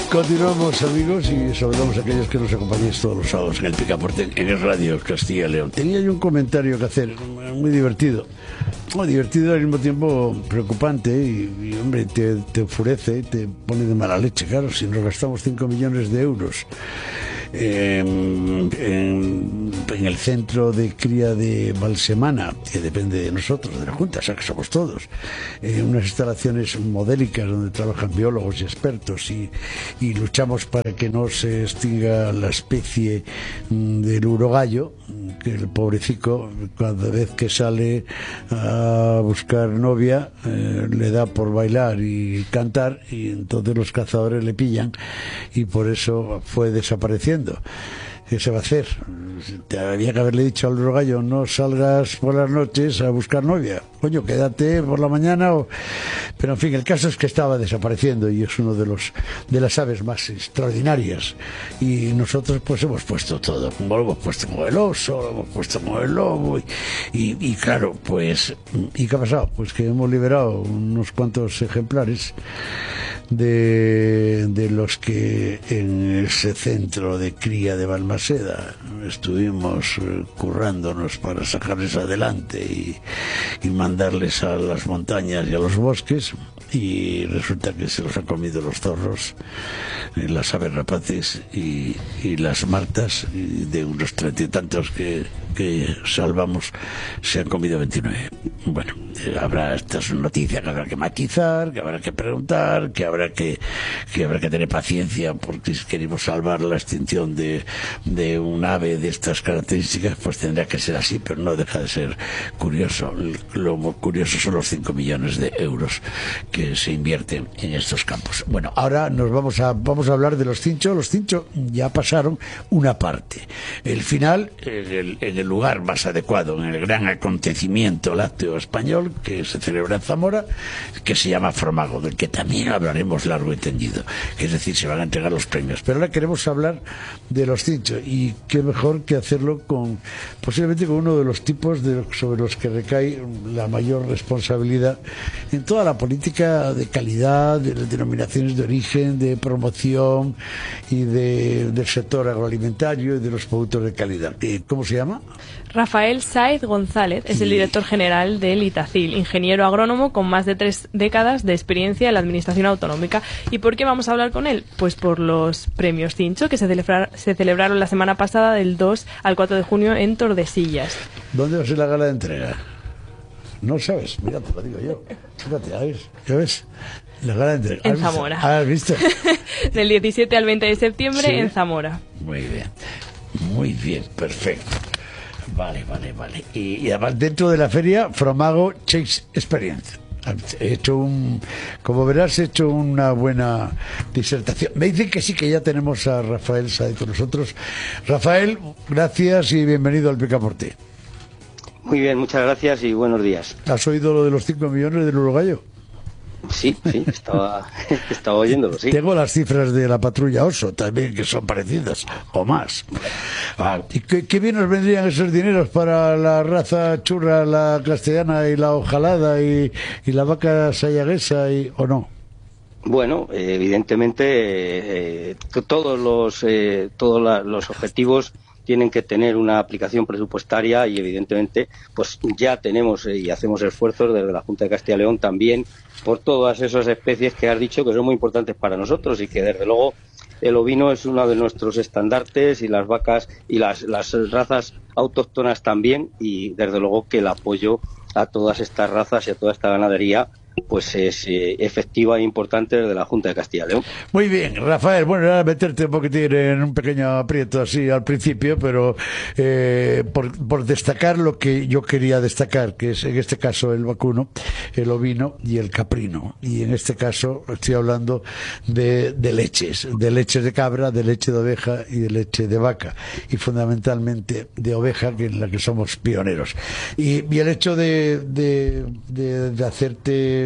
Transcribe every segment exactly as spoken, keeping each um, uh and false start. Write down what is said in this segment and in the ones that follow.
Continuamos, amigos, y saludamos a aquellos que nos acompañáis todos los sábados en el Picaporte, en el Radio Castilla y León. Tenía yo un comentario que hacer, muy divertido. Muy divertido, al mismo tiempo preocupante, y, y hombre, te, te enfurece, te pone de mala leche. Claro, si nos gastamos cinco millones de euros en, en, en el centro de cría de Valsemana, que depende de nosotros, de la Junta, o sea que somos todos, en unas instalaciones modélicas donde trabajan biólogos y expertos, y, y luchamos para que no se extinga la especie del urogallo, que el pobrecico, cada vez que sale a buscar novia, eh, le da por bailar y cantar, y entonces los cazadores le pillan, y por eso fue desapareciendo. ¿Qué se va a hacer? Te había que haberle dicho al urogallo: no salgas por las noches a buscar novia, coño, quédate por la mañana. O... pero en fin, el caso es que estaba desapareciendo, y es uno de los de las aves más extraordinarias, y nosotros pues hemos puesto todo, como lo hemos puesto como el oso, lo hemos puesto como el lobo, y, y, y claro, pues ¿y qué ha pasado? Pues que hemos liberado unos cuantos ejemplares de, de los que en ese centro de cría de Balmaseda estuvimos eh, currándonos para sacarles adelante y, y mandarles a las montañas y a los bosques, y resulta que se los han comido los zorros, eh, las aves rapaces y, y las martas, y de unos treinta y tantos que, que salvamos se han comido veintinueve. Bueno, eh, habrá, esta es una noticia que habrá que matizar, que habrá que preguntar, que habrá que, que habrá que tener paciencia, porque si queremos salvar la extinción de, de un ave de estas características, pues tendrá que ser así, pero no deja de ser curioso. Lo curioso son los cinco millones de euros que se invierten en estos campos. Bueno, ahora nos vamos a vamos a hablar de los cinchos. Los cinchos ya pasaron una parte. El final, en el, en el lugar más adecuado, en el gran acontecimiento lácteo español que se celebra en Zamora, que se llama Fromago, del que también hablaremos largo y tendido, que es decir, se van a entregar los premios. Pero ahora queremos hablar de los cinchos, y qué mejor que hacerlo con, posiblemente con uno de los tipos de, sobre los que recae la mayor responsabilidad en toda la política de calidad, de las denominaciones de origen, de promoción y de, del sector agroalimentario y de los productos de calidad. ¿Cómo se llama? Rafael Sáez González es el director general del Itacil, ingeniero agrónomo con más de tres décadas de experiencia en la administración autonómica. ¿Y por qué vamos a hablar con él? Pues por los premios Cincho, que se, celebra, se celebraron la semana pasada del dos al cuatro de junio en Tordesillas. ¿Dónde va a ser la gala de entrega? No sabes, mira, te lo digo yo. Fíjate, a ver, ¿ya ves? La gala de entrega. En Zamora. ¿Has visto? Del diecisiete al veinte de septiembre, ¿sí?, en Zamora. Muy bien, muy bien, perfecto. Vale, vale, vale. Y, y además dentro de la feria, Fromago Chase Experience. He hecho un, como verás, he hecho una buena disertación. Me dicen que sí, que ya tenemos a Rafael Sáez con nosotros. Rafael, gracias y bienvenido al Picaporte. Muy bien, muchas gracias y buenos días. ¿Has oído lo de los cinco millones del urogallo? Sí, sí, estaba, estaba oyéndolo, sí. Tengo las cifras de la patrulla Oso también, que son parecidas, o más. Ah, ¿y qué, qué bien nos vendrían esos dineros para la raza churra, la castellana y la ojalada y, y la vaca sayaguesa, y, o no? Bueno, eh, evidentemente eh, todos los eh, todos la, los objetivos tienen que tener una aplicación presupuestaria, y evidentemente pues ya tenemos eh, y hacemos esfuerzos desde la Junta de Castilla y León también por todas esas especies que has dicho que son muy importantes para nosotros, y que desde luego el ovino es uno de nuestros estandartes, y las vacas y las, las razas autóctonas también, y desde luego que el apoyo a todas estas razas y a toda esta ganadería pues es eh, efectiva e importante desde la Junta de Castilla y León. Muy bien, Rafael, bueno, era meterte un poquitín en un pequeño aprieto así al principio, pero eh, por, por destacar lo que yo quería destacar, que es en este caso el vacuno, el ovino y el caprino, y en este caso estoy hablando de, de leches, de leches de cabra, de leche de oveja y de leche de vaca, y fundamentalmente de oveja, que en la que somos pioneros. Y, y el hecho de, de, de, de hacerte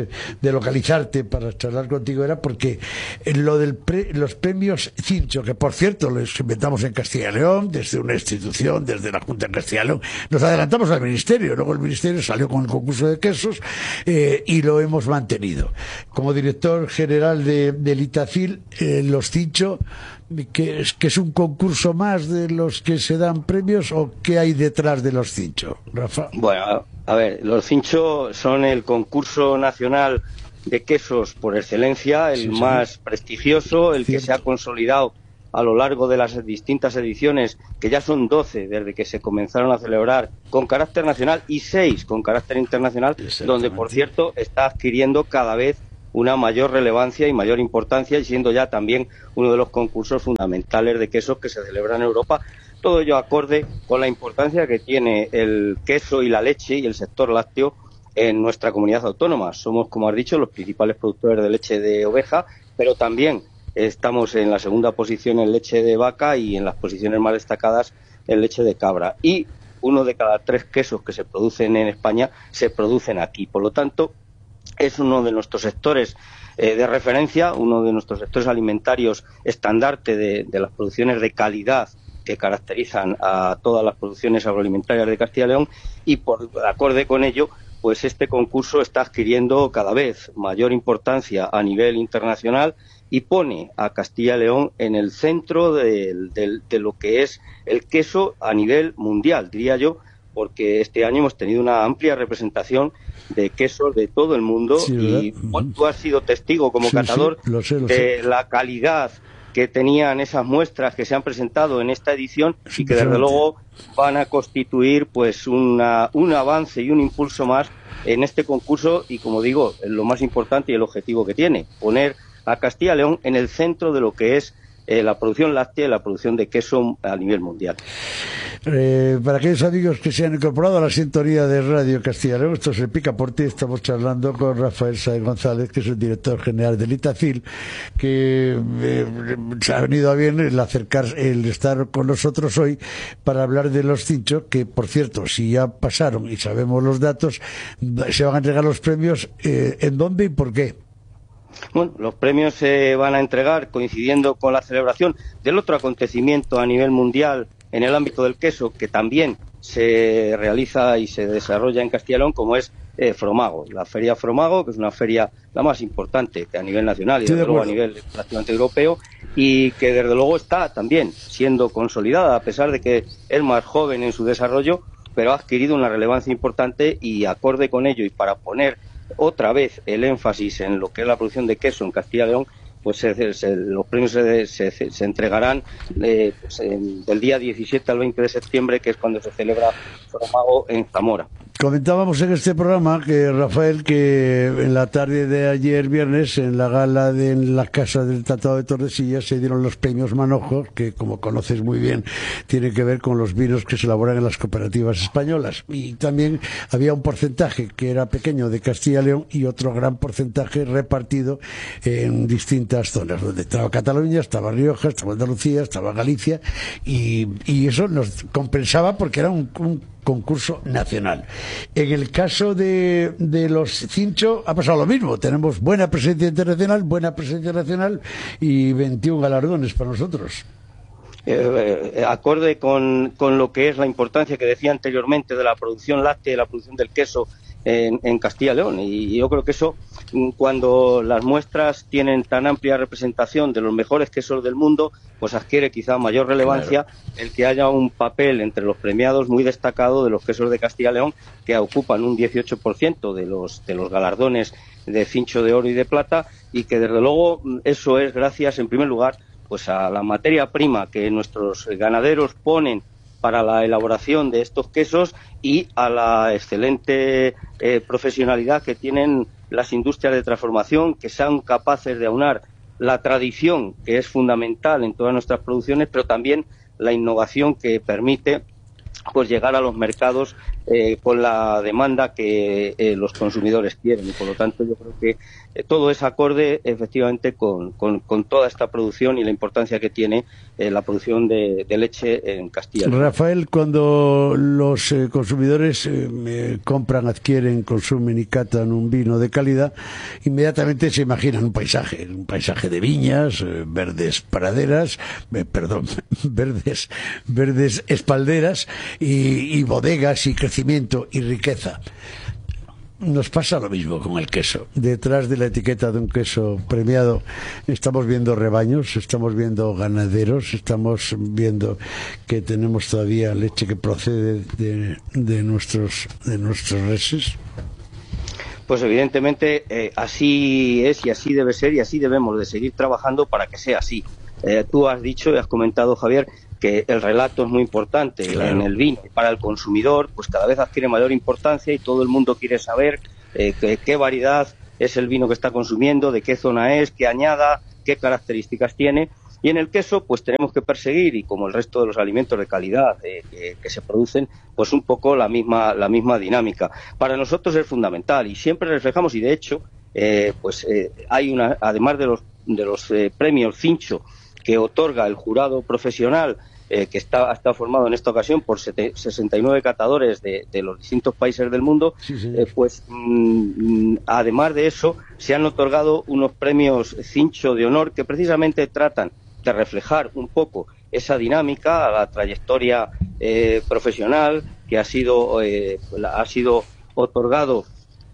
de, de localizarte para charlar contigo era porque lo de pre, los premios Cincho, que por cierto los inventamos en Castilla y León, desde una institución, desde la Junta de Castilla y León, nos adelantamos al Ministerio, luego el Ministerio salió con el concurso de quesos eh, y lo hemos mantenido. Como director general de, del Itacil, eh, los Cincho, que es, que es un concurso más de los que se dan premios, o qué hay detrás de los Cincho, Rafa. Bueno, a ver, los Cincho son el concurso nacional de quesos por excelencia, el sí, sí. más prestigioso, el Cierto. que se ha consolidado a lo largo de las distintas ediciones, que ya son doce desde que se comenzaron a celebrar con carácter nacional y seis con carácter internacional, donde por cierto está adquiriendo cada vez una mayor relevancia y mayor importancia, y siendo ya también uno de los concursos fundamentales de quesos que se celebran en Europa. Todo ello acorde con la importancia que tiene el queso y la leche y el sector lácteo en nuestra comunidad autónoma. Somos, como has dicho, los principales productores de leche de oveja, pero también estamos en la segunda posición en leche de vaca y en las posiciones más destacadas en leche de cabra. Y uno de cada tres quesos que se producen en España se producen aquí. Por lo tanto, es uno de nuestros sectores eh, de referencia, uno de nuestros sectores alimentarios estandarte de, de las producciones de calidad que caracterizan a todas las producciones agroalimentarias de Castilla y León, y por acorde con ello, pues este concurso está adquiriendo cada vez mayor importancia a nivel internacional y pone a Castilla y León en el centro de, de, de lo que es el queso a nivel mundial, diría yo, porque este año hemos tenido una amplia representación de quesos de todo el mundo, sí, y bueno, tú has sido testigo como sí, catador sí, lo sé, lo de sé. la calidad que tenían esas muestras que se han presentado en esta edición y que desde luego van a constituir pues una, un avance y un impulso más en este concurso, y como digo, lo más importante y el objetivo que tiene, poner a Castilla y León en el centro de lo que es eh, la producción láctea y la producción de queso a nivel mundial. Eh, para aquellos amigos que se han incorporado a la sintonía de Radio Castilla y León, esto se pica por ti, estamos charlando con Rafael Sáez González, que es el director general del Itacil, que eh, se ha venido a bien el acercar, el estar con nosotros hoy para hablar de los Cincho, que por cierto, si ya pasaron y sabemos los datos, se van a entregar los premios, eh, ¿en dónde y por qué? Bueno, los premios se van a entregar coincidiendo con la celebración del otro acontecimiento a nivel mundial en el ámbito del queso, que también se realiza y se desarrolla en Castilla y León, como es eh, Fromago, la Feria Fromago, que es una feria la más importante que a nivel nacional y desde luego a nivel prácticamente europeo, y que desde luego está también siendo consolidada, a pesar de que es más joven en su desarrollo, pero ha adquirido una relevancia importante, y acorde con ello y para poner otra vez el énfasis en lo que es la producción de queso en Castilla y León, pues se, se, los premios se, se, se entregarán eh, pues en, del día diecisiete al veinte de septiembre, que es cuando se celebra Fromago en Zamora. Comentábamos en este programa que, Rafael, que en la tarde de ayer viernes, en la gala de en la Casa del Tratado de Tordesillas, se dieron los premios Manojo, que como conoces muy bien, tiene que ver con los vinos que se elaboran en las cooperativas españolas. Y también había un porcentaje que era pequeño de Castilla y León y otro gran porcentaje repartido en distintas zonas, donde estaba Cataluña, estaba Rioja, estaba Andalucía, estaba Galicia, y, y eso nos compensaba porque era un, un concurso nacional. En el caso de, de los Cincho ha pasado lo mismo. Tenemos buena presencia internacional, buena presencia nacional y veintiún galardones para nosotros. Eh, eh, acorde con, con lo que es la importancia que decía anteriormente de la producción láctea y la producción del queso en, en Castilla y León, y yo creo que eso, cuando las muestras tienen tan amplia representación de los mejores quesos del mundo, pues adquiere quizá mayor relevancia, claro, el que haya un papel entre los premiados muy destacado de los quesos de Castilla y León, que ocupan un dieciocho por ciento de los, de los galardones de Cincho de Oro y de Plata, y que desde luego eso es gracias en primer lugar pues a la materia prima que nuestros ganaderos ponen para la elaboración de estos quesos y a la excelente eh, profesionalidad que tienen las industrias de transformación, que sean capaces de aunar la tradición, que es fundamental en todas nuestras producciones, pero también la innovación que permite pues llegar a los mercados eh, con la demanda que eh, los consumidores quieren, y por lo tanto yo creo que eh, todo es acorde efectivamente con, con, con toda esta producción y la importancia que tiene eh, la producción de, de leche en Castilla. Rafael, cuando los eh, consumidores eh, compran, adquieren, consumen y catan un vino de calidad, inmediatamente se imaginan un paisaje, un paisaje de viñas, eh, verdes praderas, eh, perdón, verdes, verdes espalderas y, y bodegas y crecimiento y riqueza. Nos pasa lo mismo con el queso. Detrás de la etiqueta de un queso premiado estamos viendo rebaños, estamos viendo ganaderos, estamos viendo que tenemos todavía leche que procede de, de nuestros de nuestros reses. Pues evidentemente eh, así es y así debe ser y así debemos de seguir trabajando para que sea así. Eh, tú has dicho y has comentado, Javier, que el relato es muy importante, claro, en el vino. Para el consumidor, pues cada vez adquiere mayor importancia y todo el mundo quiere saber eh, que, qué variedad es el vino que está consumiendo, de qué zona es, qué añada, qué características tiene. Y en el queso, pues tenemos que perseguir, y como el resto de los alimentos de calidad eh, que, que se producen, pues un poco la misma, la misma dinámica. Para nosotros es fundamental y siempre reflejamos, y de hecho, eh, pues eh, hay una, además de los, de los eh, premios Cincho que otorga el jurado profesional, eh, que está, está formado en esta ocasión por sesenta y nueve catadores de, de los distintos países del mundo, sí, sí. Eh, pues mmm, además de eso se han otorgado unos premios Cincho de honor que precisamente tratan de reflejar un poco esa dinámica, la trayectoria eh, profesional que ha sido, eh, ha sido otorgado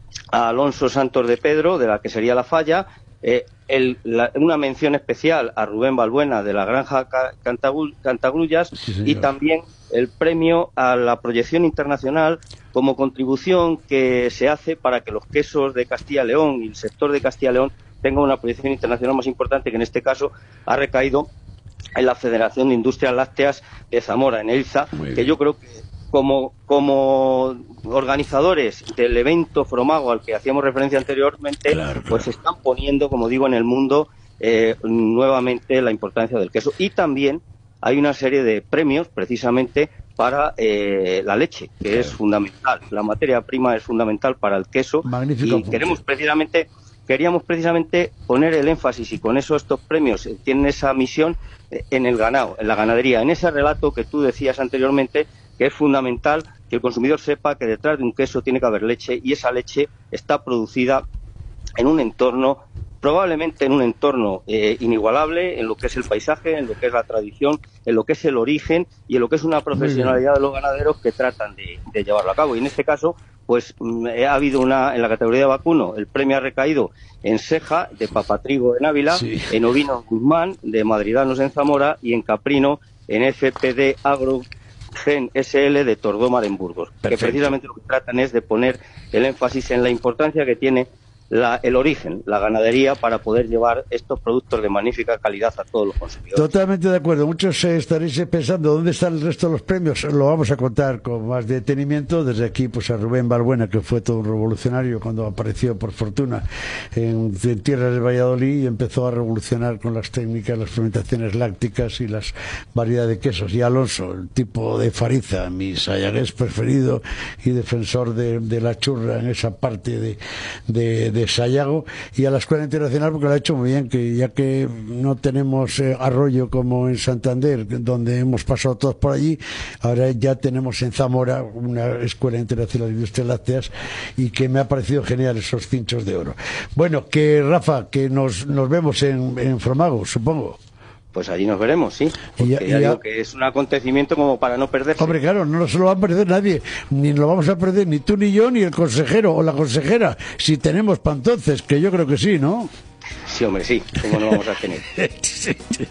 a Alonso Santos de Pedro, de la que sería La Falla, eh, el, la, una mención especial a Rubén Balbuena de la Granja Cantagrullas, sí, y también el premio a la proyección internacional como contribución que se hace para que los quesos de Castilla y León y el sector de Castilla y León tenga una proyección internacional más importante, que en este caso ha recaído en la Federación de Industrias Lácteas de Zamora, en ELZA, que yo creo que como, como organizadores del evento Fromago al que hacíamos referencia anteriormente, claro, claro. pues están poniendo, como digo, en el mundo eh, nuevamente la importancia del queso. Y también hay una serie de premios precisamente para eh, la leche, que claro. es fundamental. La materia prima es fundamental para el queso. Magnífico. Y queremos precisamente... Queríamos precisamente poner el énfasis, y con eso estos premios tienen esa misión, en el ganado, en la ganadería, en ese relato que tú decías anteriormente, que es fundamental que el consumidor sepa que detrás de un queso tiene que haber leche, y esa leche está producida en un entorno, probablemente en un entorno eh, inigualable, en lo que es el paisaje, en lo que es la tradición, en lo que es el origen y en lo que es una profesionalidad de los ganaderos que tratan de, de llevarlo a cabo. Y en este caso, pues ha habido una, en la categoría de vacuno, el premio ha recaído en Seja, de Papatrigo en Ávila, sí. en Ovino Guzmán, de Madridanos en Zamora, y en Caprino, en F P D Agro Gen S L de Tordómar en Burgos. Perfecto. Que precisamente lo que tratan es de poner el énfasis en la importancia que tiene La, el origen, la ganadería, para poder llevar estos productos de magnífica calidad a todos los consumidores. Totalmente de acuerdo. Muchos eh, estaréis pensando dónde están el resto de los premios. Lo vamos a contar con más detenimiento. Desde aquí, pues a Rubén Balbuena, que fue todo un revolucionario cuando apareció por fortuna en, en tierras de Valladolid y empezó a revolucionar con las técnicas, las fermentaciones lácticas y las variedades de quesos. Y Alonso, el tipo de Fariza, mi sayagués preferido y defensor de, de la churra en esa parte de, de de Sayago, y a la Escuela Internacional, porque lo ha hecho muy bien, que ya que no tenemos eh, arroyo como en Santander, donde hemos pasado todos por allí, ahora ya tenemos en Zamora una Escuela Internacional de Industrias Lácteas, y que me ha parecido genial esos cinchos de oro. Bueno, que Rafa, que nos, nos vemos en, en Fromago, supongo. Pues allí nos veremos, sí. Porque ya, ya digo que es un acontecimiento como para no perderse. Hombre, claro, no se lo va a perder nadie. Ni lo vamos a perder ni tú ni yo, ni el consejero o la consejera. Si tenemos para entonces, que yo creo que sí, ¿no? Sí, hombre, sí. ¿Cómo no vamos a tener? sí, sí.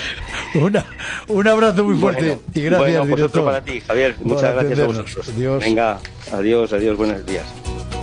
Una, un abrazo muy fuerte. Bueno, y gracias, bueno, pues director. Otro para ti, Javier. Muchas gracias a vosotros. Adiós. Venga, adiós, adiós, buenos días.